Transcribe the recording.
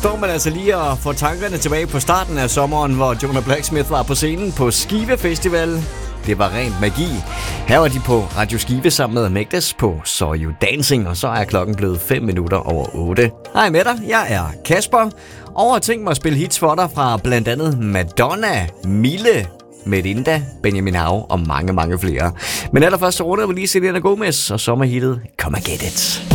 står man altså lige og får tankerne tilbage på starten af sommeren, hvor Jonah Blacksmith var på scenen på Skive Festival. Det var rent magi. Her var de på Radio Skive sammen med Magdas på So You Dancing, og så er klokken blevet 5 minutter over 8. Hej med dig, jeg er Kasper. Og tænkt mig at spille hits for dig fra blandt andet Madonna, Mille, Melinda, Benjamin Hav og mange, mange flere. Men allerførst så runder vi lige Selena Gomez og sommerhittet Come and Get It.